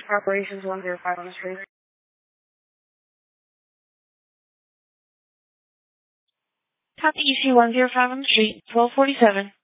Operations 105 on the street. Copy EC 105 on the street, 1247.